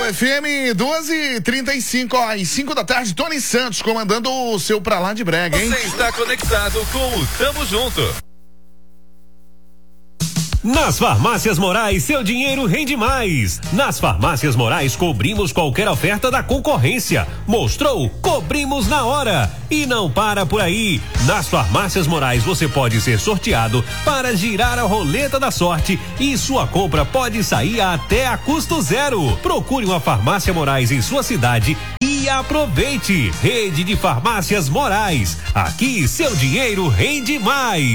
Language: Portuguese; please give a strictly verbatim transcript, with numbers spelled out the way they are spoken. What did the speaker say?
F M doze e trinta e cinco, ó, às cinco da tarde, Tony Santos comandando o seu Pra Lá de Brega, hein? Você está conectado com o Tamo Junto. Nas Farmácias Morais, seu dinheiro rende mais. Nas Farmácias Morais, cobrimos qualquer oferta da concorrência. Mostrou? Cobrimos na hora. E não para por aí. Nas Farmácias Morais, você pode ser sorteado para girar a roleta da sorte e sua compra pode sair até a custo zero. Procure uma Farmácia Morais em sua cidade e aproveite. Rede de Farmácias Morais. Aqui, seu dinheiro rende mais.